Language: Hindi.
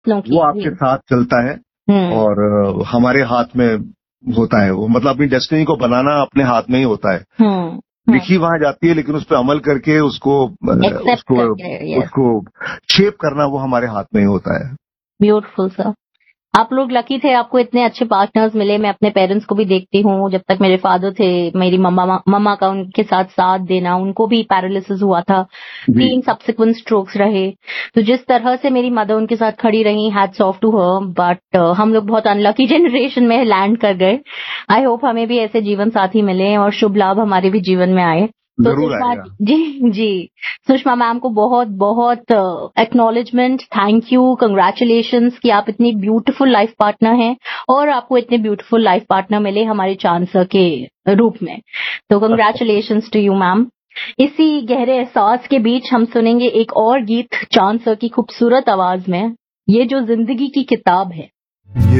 वो आपके साथ चलता है और हमारे हाथ में होता है वो, मतलब अपनी डेस्टिनी को बनाना अपने हाथ में ही होता है। लिखी वहां जाती है लेकिन उस पर अमल करके उसको शेप करना वो हमारे हाथ में ही होता है। ब्यूटीफुल सर, आप लोग लकी थे, आपको इतने अच्छे पार्टनर्स मिले। मैं अपने पेरेंट्स को भी देखती हूँ, जब तक मेरे फादर थे, मेरी मम्मा का उनके साथ देना, उनको भी पैरालिसिस हुआ था, 3 सब्सिक्वेंट स्ट्रोक्स रहे। तो जिस तरह से मेरी मदर उनके साथ खड़ी रही, hats off to her. But हम लोग बहुत अनलकी जनरेशन में लैंड कर गए। आई होप हमें भी ऐसे जीवन साथी मिले और शुभ लाभ हमारे भी जीवन में आए। तो सुषमा जी, सुषमा मैम को बहुत बहुत एक्नॉलेजमेंट, थैंक यू, कंग्रेचुलेशंस कि आप इतनी ब्यूटीफुल लाइफ पार्टनर हैं और आपको इतने ब्यूटीफुल लाइफ पार्टनर मिले हमारे चांसर के रूप में। तो कंग्रेचुलेशंस टू यू मैम। इसी गहरे एहसास के बीच हम सुनेंगे एक और गीत चांसर की खूबसूरत आवाज में, ये जो जिंदगी की किताब है।